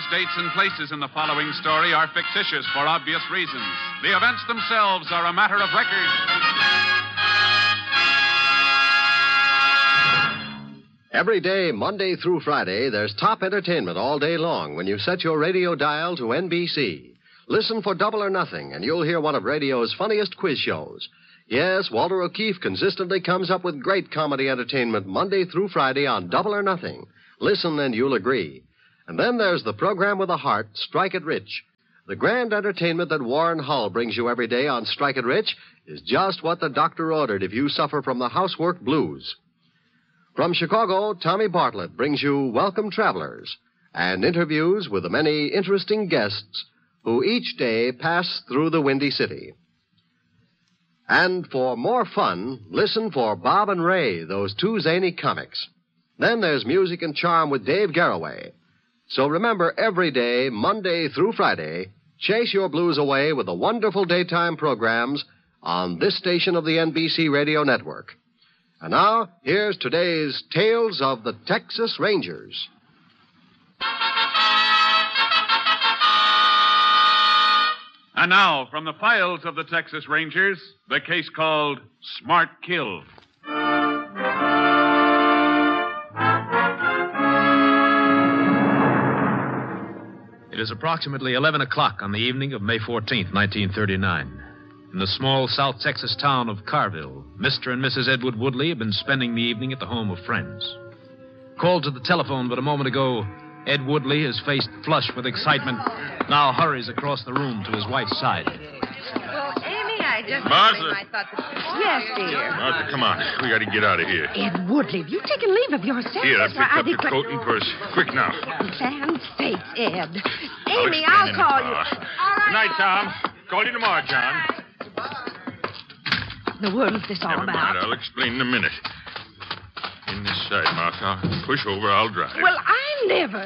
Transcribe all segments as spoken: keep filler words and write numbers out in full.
Names, dates, and places in the following story are fictitious for obvious reasons. The events themselves are a matter of record. Every day, Monday through Friday, there's top entertainment all day long when you set your radio dial to N B C. Listen for Double or Nothing, and you'll hear one of radio's funniest quiz shows. Yes, Walter O'Keefe consistently comes up with great comedy entertainment Monday through Friday on Double or Nothing. Listen and you'll agree. And then there's the program with a heart, Strike It Rich. The grand entertainment that Warren Hull brings you every day on Strike It Rich is just what the doctor ordered if you suffer from the housework blues. From Chicago, Tommy Bartlett brings you Welcome Travelers and interviews with the many interesting guests who each day pass through the Windy City. And for more fun, listen for Bob and Ray, those two zany comics. Then there's Music and Charm with Dave Garroway. So remember, every day, Monday through Friday, chase your blues away with the wonderful daytime programs on this station of the N B C Radio Network. And now, here's today's Tales of the Texas Rangers. And now, from the files of the Texas Rangers, the case called Smart Kill. It is approximately eleven o'clock on the evening of May fourteenth, nineteen thirty-nine. In the small South Texas town of Carville, Mister and Missus Edward Woodley have been spending the evening at the home of friends. Called to the telephone but a moment ago, Ed Woodley, his face flushed with excitement, now hurries across the room to his wife's side. Well, Amy, I just... Martha. I thought that... Yes, dear. Martha, come on. We got to get out of here. Ed Woodley, have you taken leave of your senses? Here, I picked Why, up your declare- coat and purse. Quick now. Land sakes, Ed. I'll Amy, explain I'll in the call car. you. Good night, Tom. Call you tomorrow, John. The world's this all Never about? mind. I'll explain in a minute. In this side, Martha. I'll push over. I'll drive. Well, I never...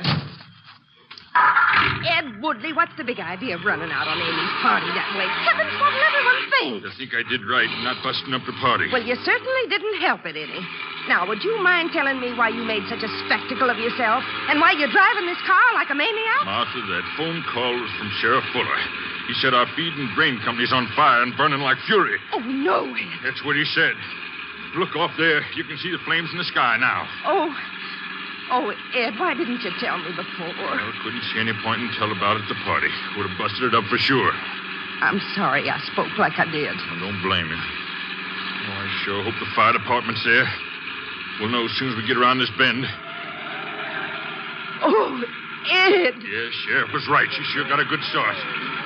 Ed Woodley, what's the big idea of running out on Amy's party that way? Heavens, what'll everyone think? I think I did right in not busting up the party. Well, you certainly didn't help it any. Now, would you mind telling me why you made such a spectacle of yourself and why you're driving this car like a maniac? Martha, that phone call was from Sheriff Fuller. He said our feed and grain company's on fire and burning like fury. Oh, no, Ed. That's what he said. Look off there. You can see the flames in the sky now. Oh, oh, Ed, why didn't you tell me before? Well, couldn't see any point in tell about it at the party. Would have busted it up for sure. I'm sorry I spoke like I did. Well, don't blame me. Oh, I sure hope the fire department's there. We'll know as soon as we get around this bend. Oh, Ed. Yeah, Sheriff was right. She sure got a good start.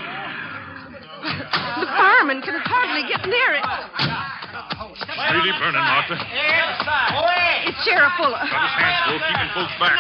The fireman can hardly get near it. It's really burning, Martha. It's Sheriff Fuller. Got his hands full, keeping folks back.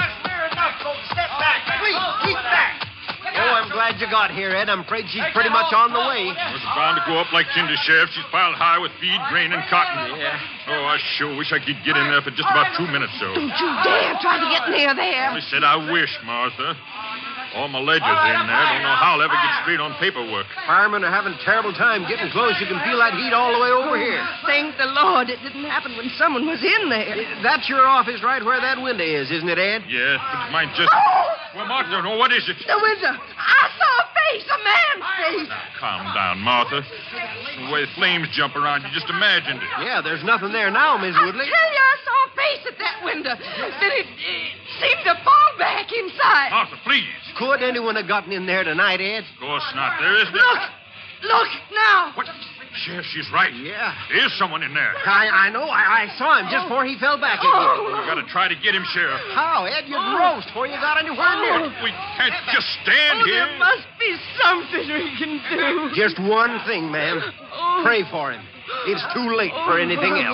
Oh, I'm glad you got here, Ed. I'm afraid she's pretty much on the way. Well, it's bound to go up like tinder, Sheriff. She's piled high with feed, grain, and cotton. Yeah. Oh, I sure wish I could get in there for just about two minutes, so. Don't you dare try to get near there. I said I wish, Martha. All my ledgers in there. Don't know how I'll ever get straight on paperwork. Firemen are having a terrible time getting close. You can feel that heat all the way over here. Thank the Lord it didn't happen when someone was in there. That's your office right where that window is, isn't it, Ed? Yes, but it might just... Oh! Well, Martha, no, what is it? The window. I saw a face, a man's face. Calm down, Martha. The way the flames jump around, you just imagined it. Yeah, there's nothing there now, Miss I Woodley. tell you, I saw a face at that window. Then it, it seemed to fall back inside. Martha, please. Could anyone have gotten in there tonight, Ed? Of course not. There isn't... Look! Look now! What? Sheriff, she's right. Yeah. There is someone in there. I, I know. I, I saw him just before he fell back again. Oh. We've got to try to get him, Sheriff. How, Ed? You're gross before you got anywhere near it. We can't just stand Oh, here. there must be something we can do. Just one thing, ma'am. Oh. Pray for him. It's too late for anything else.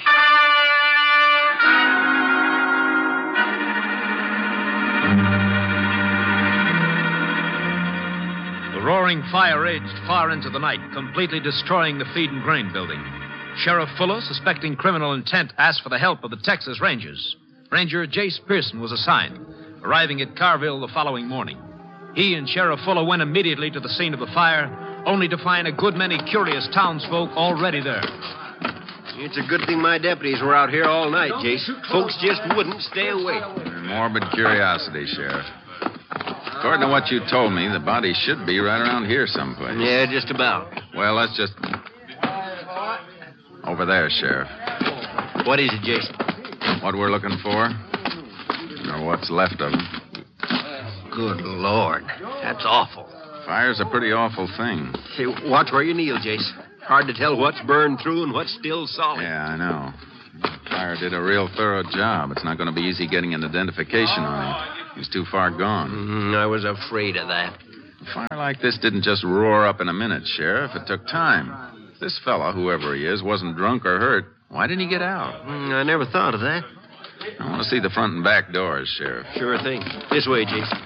The roaring fire raged far into the night, completely destroying the feed and grain building. Sheriff Fuller, suspecting criminal intent, asked for the help of the Texas Rangers. Ranger Jace Pearson was assigned, arriving at Carville the following morning. He and Sheriff Fuller went immediately to the scene of the fire, only to find a good many curious townsfolk already there. It's a good thing my deputies were out here all night, Jace. Folks just wouldn't stay away. Morbid curiosity, Sheriff. According to what you told me, the body should be right around here someplace. Yeah, just about. Well, let's just... Over there, Sheriff. What is it, Jason? What we're looking for? Or what's left of him. Good Lord. That's awful. Fire's a pretty awful thing. Hey, watch where you kneel, Jason. Hard to tell what's burned through and what's still solid. Yeah, I know. The fire did a real thorough job. It's not going to be easy getting an identification on him. He's too far gone. Mm, I was afraid of that. A fire like this didn't just roar up in a minute, Sheriff. It took time. If this fella, whoever he is, wasn't drunk or hurt, why didn't he get out? Mm, I never thought of that. I want to see the front and back doors, Sheriff. Sure thing. This way, Jason.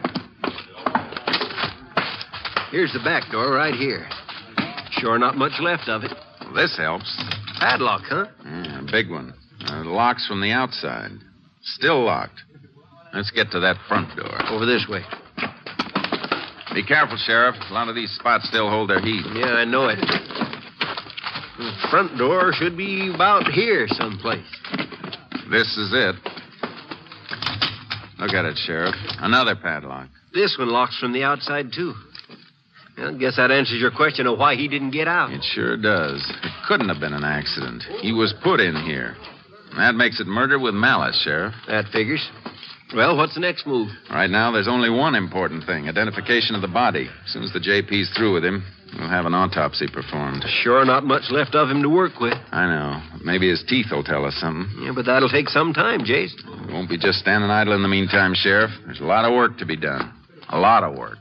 Here's the back door right here. Sure not much left of it. Well, this helps. Padlock, huh? Yeah, a big one. Uh, locks from the outside. Still locked. Let's get to that front door. Over this way. Be careful, Sheriff. A lot of these spots still hold their heat. Yeah, I know it. The front door should be about here someplace. This is it. Look at it, Sheriff. Another padlock. This one locks from the outside, too. I guess that answers your question of why he didn't get out. It sure does. It couldn't have been an accident. He was put in here. That makes it murder with malice, Sheriff. That figures. Well, what's the next move? Right now, there's only one important thing, identification of the body. As soon as the J P's through with him, we'll have an autopsy performed. Sure not much left of him to work with. I know. Maybe his teeth will tell us something. Yeah, but that'll take some time, Jace. We won't be just standing idle in the meantime, Sheriff. There's a lot of work to be done. A lot of work.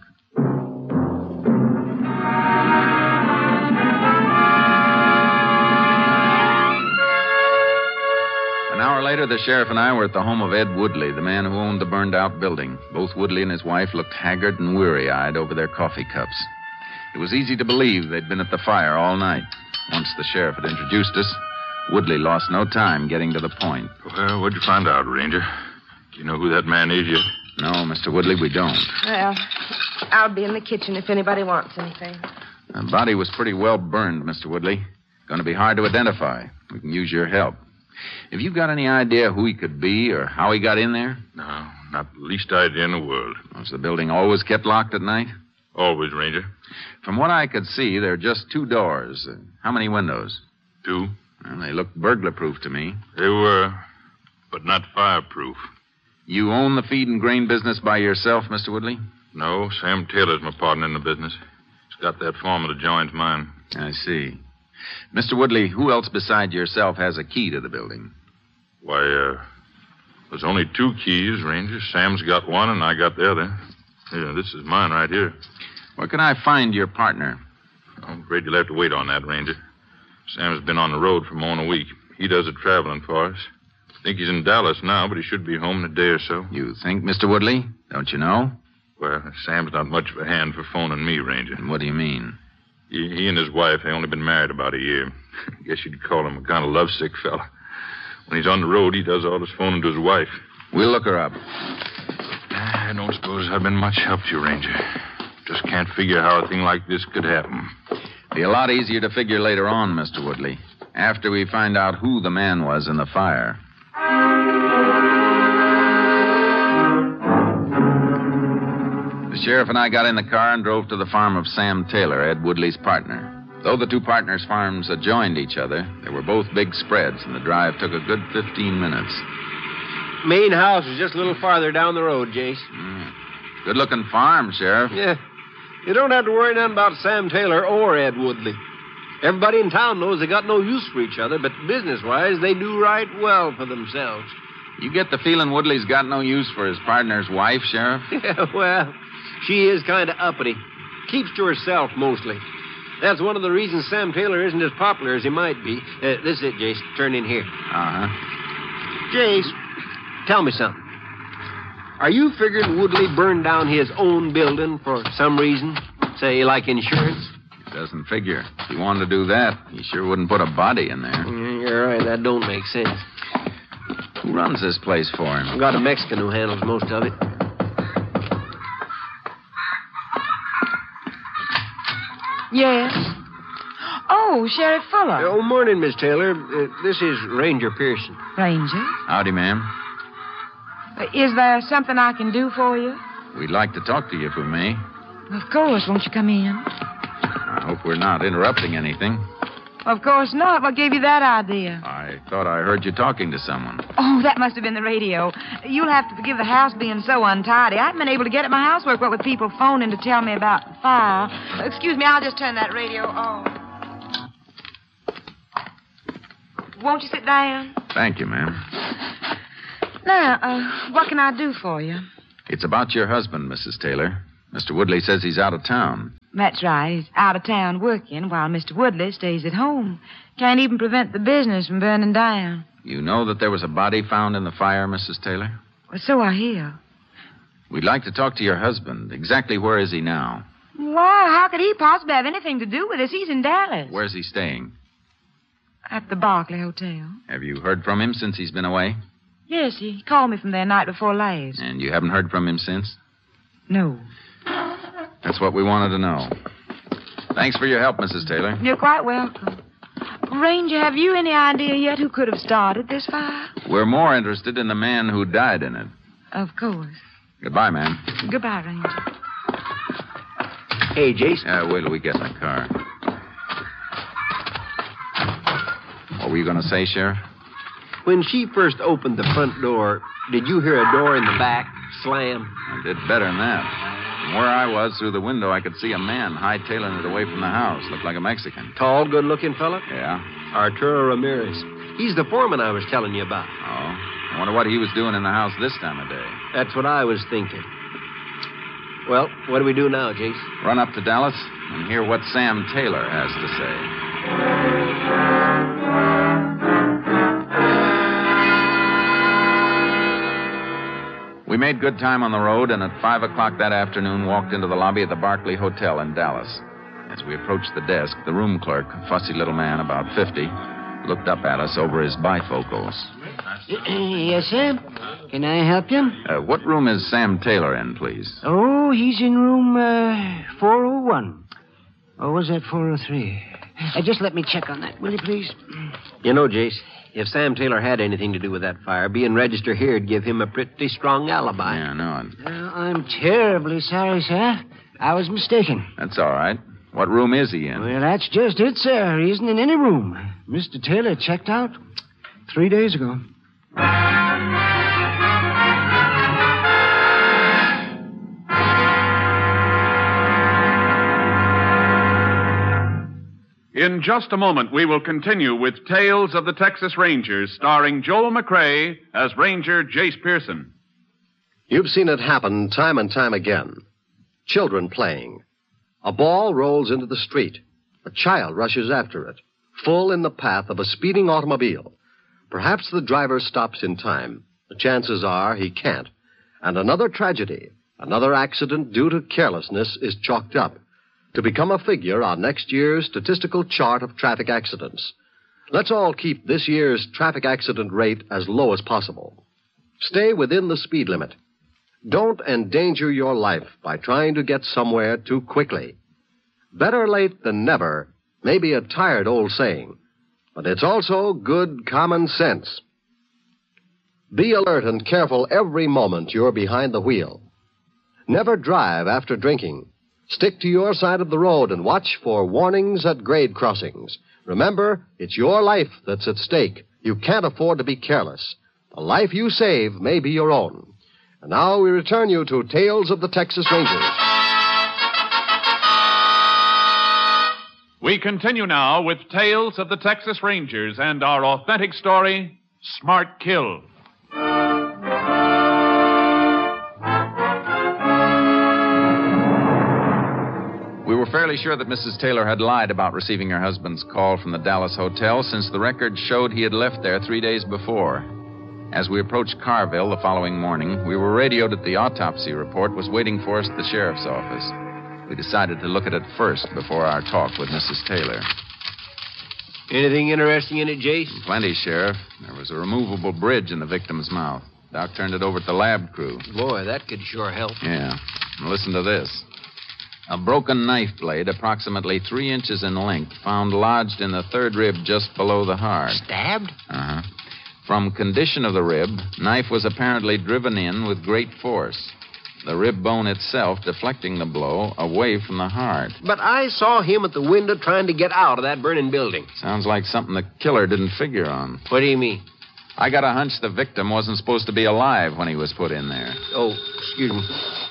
An hour later, the sheriff and I were at the home of Ed Woodley, the man who owned the burned-out building. Both Woodley and his wife looked haggard and weary-eyed over their coffee cups. It was easy to believe they'd been at the fire all night. Once the sheriff had introduced us, Woodley lost no time getting to the point. Well, what'd you find out, Ranger? Do you know who that man is yet? No, Mister Woodley, we don't. Well, I'll be in the kitchen if anybody wants anything. The body was pretty well burned, Mister Woodley. Going to be hard to identify. We can use your help. Have you got any idea who he could be or how he got in there? No, not the least idea in the world. Was the building always kept locked at night? Always, Ranger. From what I could see, there are just two doors. Uh, how many windows? Two. Well, they looked burglar-proof to me. They were, but not fireproof. You own the feed and grain business by yourself, Mister Woodley? No, Sam Taylor's my partner in the business. He's got that foreman that joins mine. I see. Mister Woodley, who else beside yourself has a key to the building? Why, uh, there's only two keys, Ranger. Sam's got one, and I got the other. Here, this is mine right here. Where can I find your partner? I'm afraid you'll have to wait on that, Ranger. Sam's been on the road for more than a week. He does the traveling for us. I think he's in Dallas now, but he should be home in a day or so. You think, Mister Woodley? Don't you know? Well, Sam's not much of a hand for phoning me, Ranger. And what do you mean? He, he and his wife, they only been married about a year. I guess you'd call him a kind of lovesick fella. When he's on the road, he does all his phoning to his wife. We'll look her up. I don't suppose I've been much help to you, Ranger. Just can't figure how a thing like this could happen. Be a lot easier to figure later on, Mister Woodley, after we find out who the man was in the fire. The sheriff and I got in the car and drove to the farm of Sam Taylor, Ed Woodley's partner. Though the two partners' farms adjoined each other, they were both big spreads, and the drive took a good fifteen minutes. Main house is just a little farther down the road, Jace. Mm. Good-looking farm, Sheriff. Yeah. You don't have to worry none about Sam Taylor or Ed Woodley. Everybody in town knows they got no use for each other, but business-wise, they do right well for themselves. You get the feeling Woodley's got no use for his partner's wife, Sheriff? Yeah, well, she is kind of uppity. Keeps to herself, mostly. That's one of the reasons Sam Taylor isn't as popular as he might be. Uh, this is it, Jace. Turn in here. Uh-huh. Jace, tell me something. Are you figuring Woodley burned down his own building for some reason? Say, like insurance? It doesn't figure. If he wanted to do that, he sure wouldn't put a body in there. Mm, you're right. That don't make sense. Who runs this place for him? I've got a Mexican who handles most of it. Yes. Oh, Sheriff Fuller. Oh, morning, Miss Taylor. Uh, this is Ranger Pearson. Ranger? Howdy, ma'am. Is there something I can do for you? We'd like to talk to you if we may. Of course. Won't you come in? I hope we're not interrupting anything. Of course not. What gave you that idea? I thought I heard you talking to someone. Oh, that must have been the radio. You'll have to forgive the house being so untidy. I haven't been able to get at my housework, what with people phoning to tell me about the fire. Excuse me, I'll just turn that radio on. Won't you sit down? Thank you, ma'am. Now, uh, what can I do for you? It's about your husband, Missus Taylor. Mister Woodley says he's out of town. That's right. He's out of town working while Mister Woodley stays at home. Can't even prevent the business from burning down. You know that there was a body found in the fire, Missus Taylor? Well, so I hear. We'd like to talk to your husband. Exactly where is he now? Why, how could he possibly have anything to do with this? He's in Dallas. Where's he staying? At the Barclay Hotel. Have you heard from him since he's been away? Yes, he called me from there night before last. And you haven't heard from him since? No. That's what we wanted to know. Thanks for your help, Missus Taylor. You're quite welcome. Ranger, have you any idea yet who could have started this fire? We're more interested in the man who died in it. Of course. Goodbye, ma'am. Goodbye, Ranger. Hey, Jace. Uh, wait till we get in the car. What were you going to say, Sheriff? When she first opened the front door, did you hear a door in the back slam? I did better than that. From where I was, through the window, I could see a man hightailing it away from the house. Looked like a Mexican. Tall, good-looking fella? Yeah. Arturo Ramirez. He's the foreman I was telling you about. Oh. I wonder what he was doing in the house this time of day. That's what I was thinking. Well, what do we do now, Jace? Run up to Dallas and hear what Sam Taylor has to say. We made good time on the road, and at five o'clock that afternoon walked into the lobby of the Barclay Hotel in Dallas. As we approached the desk, the room clerk, a fussy little man about fifty, looked up at us over his bifocals. Yes, sir. Can I help you? Uh, what room is Sam Taylor in, please? Oh, he's in room uh, four oh one. Or was that four oh three? Uh, just let me check on that, will you, please? You know, Jace, if Sam Taylor had anything to do with that fire, being registered here'd give him a pretty strong alibi. Yeah, I know it. Uh, I'm terribly sorry, sir. I was mistaken. That's all right. What room is he in? Well, that's just it, sir. He isn't in any room. Mister Taylor checked out three days ago. In just a moment, we will continue with Tales of the Texas Rangers, starring Joel McRae as Ranger Jace Pearson. You've seen it happen time and time again. Children playing. A ball rolls into the street. A child rushes after it, full in the path of a speeding automobile. Perhaps the driver stops in time. The chances are he can't. And another tragedy, another accident due to carelessness is chalked up to become a figure on next year's statistical chart of traffic accidents. Let's all keep this year's traffic accident rate as low as possible. Stay within the speed limit. Don't endanger your life by trying to get somewhere too quickly. Better late than never may be a tired old saying, but it's also good common sense. Be alert and careful every moment you're behind the wheel. Never drive after drinking. Stick to your side of the road and watch for warnings at grade crossings. Remember, it's your life that's at stake. You can't afford to be careless. The life you save may be your own. And now we return you to Tales of the Texas Rangers. We continue now with Tales of the Texas Rangers and our authentic story, Smart Kill. We were fairly sure that Missus Taylor had lied about receiving her husband's call from the Dallas hotel, since the record showed he had left there three days before. As we approached Carville the following morning, we were radioed that the autopsy report was waiting for us at the sheriff's office. We decided to look at it first before our talk with Missus Taylor. Anything interesting in it, Jace? Plenty, Sheriff. There was a removable bridge in the victim's mouth. Doc turned it over to the lab crew. Boy, that could sure help. Yeah. Now listen to this. A broken knife blade, approximately three inches in length, found lodged in the third rib just below the heart. Stabbed? Uh-huh. From condition of the rib, knife was apparently driven in with great force. the rib bone itself deflecting the blow away from the heart. But I saw him at the window trying to get out of that burning building. Sounds like something the killer didn't figure on. What do you mean? I got a hunch the victim wasn't supposed to be alive when he was put in there. Oh, excuse me.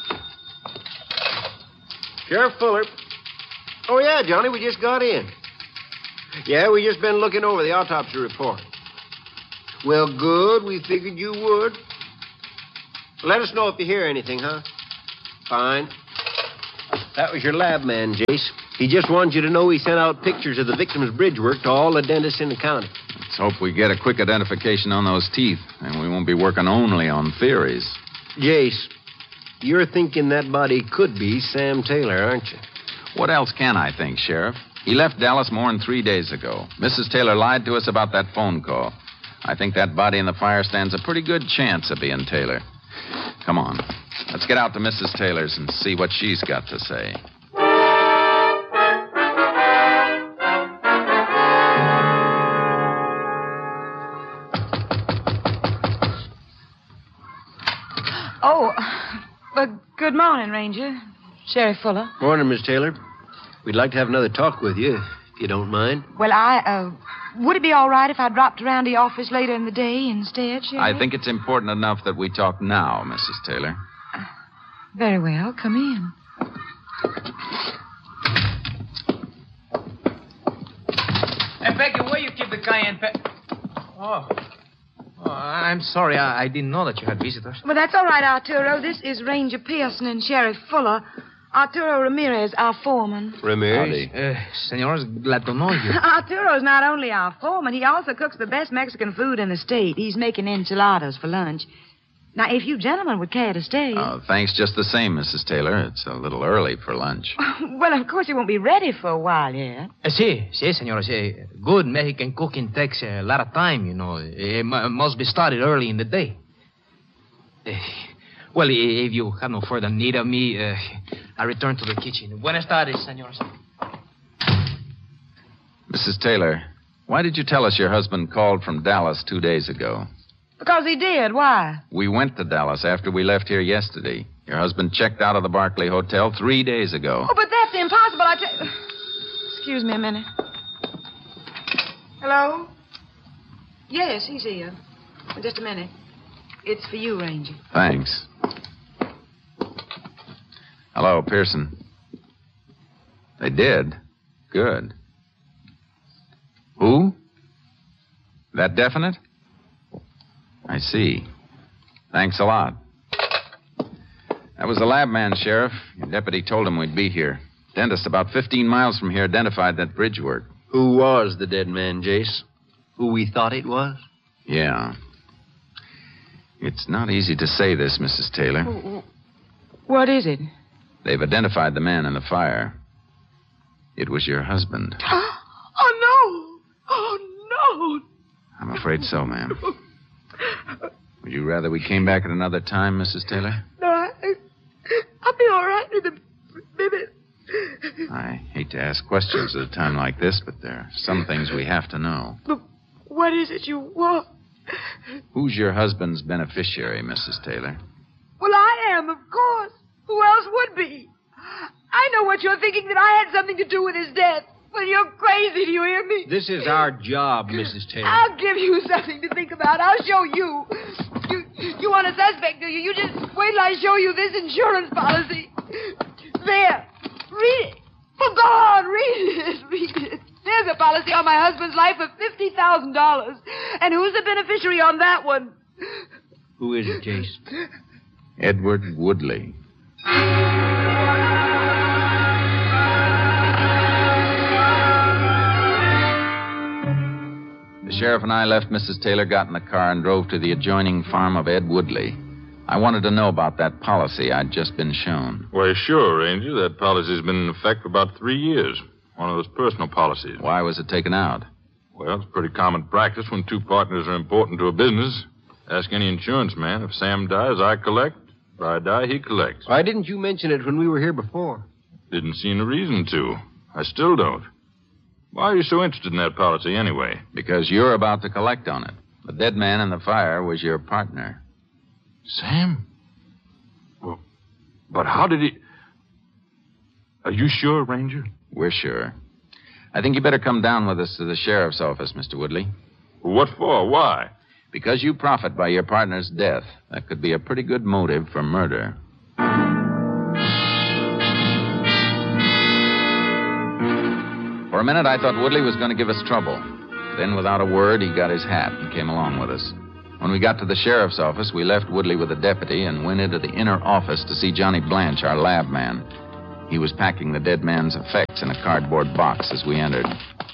Sheriff Fuller. Oh, yeah, Johnny, we just got in. Yeah, we just been looking over the autopsy report. Well, good. We figured you would. Let us know if you hear anything, huh? Fine. That was your lab man, Jace. He just wanted you to know he sent out pictures of the victim's bridge work to all the dentists in the county. Let's hope we get a quick identification on those teeth, and we won't be working only on theories. Jace, you're thinking that body could be Sam Taylor, aren't you? What else can I think, Sheriff? He left Dallas more than three days ago. Missus Taylor lied to us about that phone call. I think that body in the fire stands a pretty good chance of being Taylor. Come on. Let's get out to Missus Taylor's and see what she's got to say. Oh, uh, good morning, Ranger. Sheriff Fuller. Morning, Miss Taylor. We'd like to have another talk with you, if you don't mind. Well, I, uh, would it be all right if I dropped around to the office later in the day instead, Sheriff? I think it's important enough that we talk now, Missus Taylor. Uh, very well. Come in. Hey, Becky, where you keep the cayenne pepper? Oh. oh. I'm sorry. I, I didn't know that you had visitors. Well, that's all right, Arturo. This is Ranger Pearson and Sheriff Fuller. Arturo Ramirez, our foreman. Ramirez? Uh, Senores, glad to know you. Arturo's not only our foreman, he also cooks the best Mexican food in the state. He's making enchiladas for lunch. Now, if you gentlemen would care to stay... Oh, thanks just the same, Missus Taylor. It's a little early for lunch. Well, of course, you won't be ready for a while yet. Uh, si, si, senores. Uh, good Mexican cooking takes a lot of time, you know. It m- must be started early in the day. Uh, well, if you have no further need of me, uh, I return to the kitchen. Buenas tardes, senores. Missus Taylor, why did you tell us your husband called from Dallas two days ago? Because he did. Why? We went to Dallas after we left here yesterday. Your husband checked out of the Barclay Hotel three days ago. Oh, but that's impossible. I tell... Excuse me a minute. Hello? Yes, he's here. Just a minute. It's for you, Ranger. Thanks. Hello, Pearson. They did? Good. Who? That definite? I see. Thanks a lot. That was the lab man, Sheriff. Your deputy told him we'd be here. Dentist about fifteen miles from here identified that bridge work. Who was the dead man, Jace? Who we thought it was? Yeah. It's not easy to say this, Missus Taylor. What is it? They've identified the man in the fire. It was your husband. Oh, no! Oh, no! I'm afraid so, ma'am. Would you rather we came back at another time, Missus Taylor? No, I, I'll be all right in a minute. I hate to ask questions at a time like this, but there are some things we have to know. But what is it you want? Who's your husband's beneficiary, Missus Taylor? Well, I am, of course. Who else would be? I know what you're thinking, that I had something to do with his death. Well, you're crazy, do you hear me? This is our job, Missus Taylor. I'll give you something to think about. I'll show you. You you want a suspect, do you? You just wait till I show you this insurance policy. There. Read it. Oh, go on, read it. Read it. There's a policy on my husband's life of fifty thousand dollars. And who's the beneficiary on that one? Who is it, Jace? Edward Woodley. The sheriff and I left Missus Taylor, got in the car, and drove to the adjoining farm of Ed Woodley. I wanted to know about that policy I'd just been shown. Why, sure, Ranger. That policy's been in effect for about three years. One of those personal policies. Why was it taken out? Well, it's pretty common practice when two partners are important to a business. Ask any insurance man. If Sam dies, I collect. If I die, he collects. Why didn't you mention it when we were here before? Didn't see any reason to. I still don't. Why are you so interested in that policy anyway? Because you're about to collect on it. The dead man in the fire was your partner. Sam? Well, But how did he... Are you sure, Ranger? We're sure. I think you better come down with us to the sheriff's office, Mister Woodley. What for? Why? Because you profit by your partner's death. That could be a pretty good motive for murder. For a minute, I thought Woodley was going to give us trouble. Then, without a word, he got his hat and came along with us. When we got to the sheriff's office, we left Woodley with a deputy and went into the inner office to see Johnny Blanche, our lab man. He was packing the dead man's effects in a cardboard box as we entered.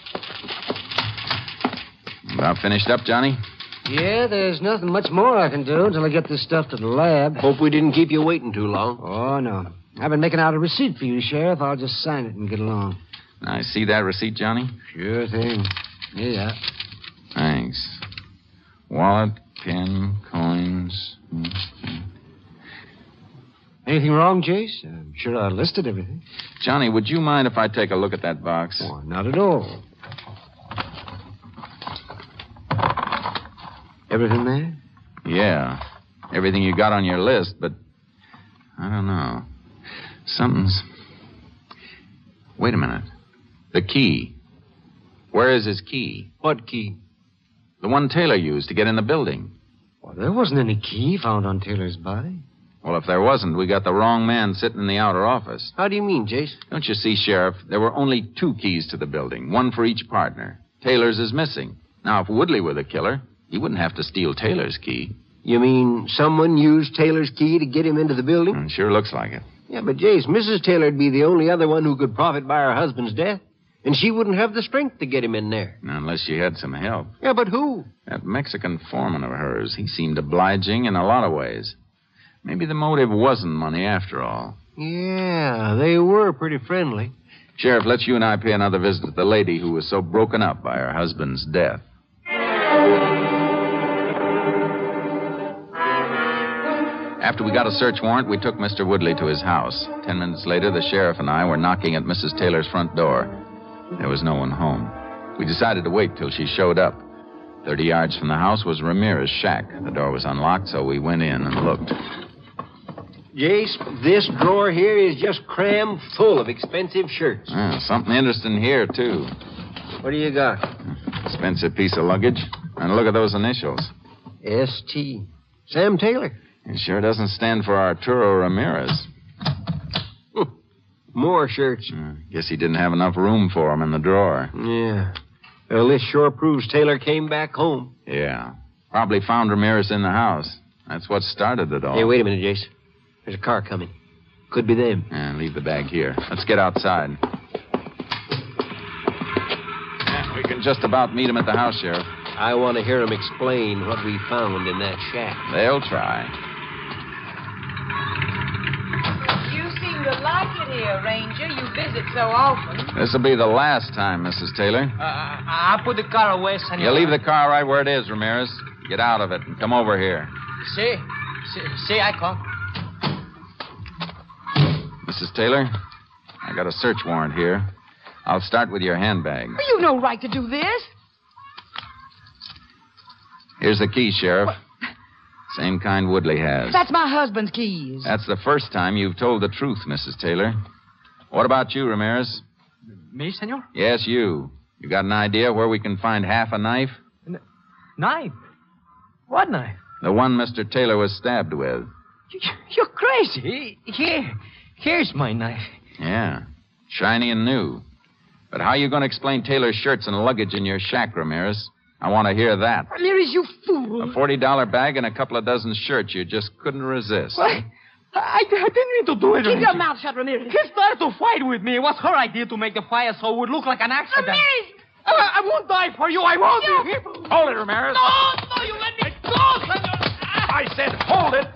About finished up, Johnny? Yeah, there's nothing much more I can do until I get this stuff to the lab. Hope we didn't keep you waiting too long. Oh, no. I've been making out a receipt for you, Sheriff. I'll just sign it and get along. I see that receipt, Johnny? Sure thing. Yeah. Thanks. Wallet, pen, coins. Mm-hmm. Anything wrong, Jace? I'm sure I listed everything. Johnny, would you mind if I take a look at that box? Oh, not at all. Everything there? Yeah. Everything you got on your list, but I don't know. Something's... Wait a minute. The key. Where is his key? What key? The one Taylor used to get in the building. Well, there wasn't any key found on Taylor's body. Well, if there wasn't, we got the wrong man sitting in the outer office. How do you mean, Jace? Don't you see, Sheriff? There were only two keys to the building, one for each partner. Taylor's is missing. Now, if Woodley were the killer, he wouldn't have to steal Taylor's key. You mean someone used Taylor's key to get him into the building? Mm, sure looks like it. Yeah, but, Jace, Missus Taylor'd be the only other one who could profit by her husband's death. And she wouldn't have the strength to get him in there. Unless she had some help. Yeah, but who? That Mexican foreman of hers. He seemed obliging in a lot of ways. Maybe the motive wasn't money after all. Yeah, they were pretty friendly. Sheriff, let's you and I pay another visit to the lady who was so broken up by her husband's death. After we got a search warrant, we took Mister Woodley to his house. Ten minutes later, the sheriff and I were knocking at Missus Taylor's front door. There was no one home. We decided to wait till she showed up. Thirty yards from the house was Ramirez's shack. The door was unlocked, so we went in and looked. Jace, this drawer here is just crammed full of expensive shirts. Ah, something interesting here, too. What do you got? Expensive piece of luggage. And look at those initials. S T Sam Taylor. It sure doesn't stand for Arturo Ramirez. Hmm. More shirts. Uh, guess he didn't have enough room for them in the drawer. Yeah. Well, this sure proves Taylor came back home. Yeah. Probably found Ramirez in the house. That's what started it all. Hey, wait a minute, Jace. There's a car coming. Could be them. Yeah, leave the bag here. Let's get outside. Yeah, we can just about meet him at the house, Sheriff. I want to hear them explain what we found in that shack. They'll try. You seem to like it here, Ranger. You visit so often. This'll be the last time, Missus Taylor. Uh, I'll put the car away, senor. You leave the car right where it is, Ramirez. Get out of it and come over here. See? See, see I come. Missus Taylor, I got a search warrant here. I'll start with your handbag. You've no right to do this. Here's the key, Sheriff. What? Same kind Woodley has. That's my husband's keys. That's the first time you've told the truth, Missus Taylor. What about you, Ramirez? Me, senor? Yes, you. You got an idea where we can find half a knife? N- knife? What knife? The one Mister Taylor was stabbed with. You're crazy. Here. Here's my knife. Yeah. Shiny and new. But how are you going to explain Taylor's shirts and luggage in your shack, Ramirez? I want to hear that. Ramirez, you fool. A forty dollar bag and a couple of dozen shirts you just couldn't resist. What? I, I didn't mean to do it. Keep your mouth shut, Ramirez. He started to fight with me. It was her idea to make the fire so it would look like an accident. Ramirez! I, I won't die for you. I won't. You... Hold it, Ramirez. No, no, you let me go, senor. I said hold it.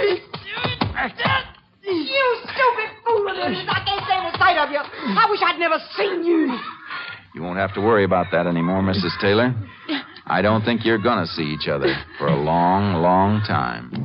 You stupid fool, Ramirez. I can't stand the sight of you. I wish I'd never seen you. You won't have to worry about that anymore, Missus Taylor. I don't think you're going to see each other for a long, long time.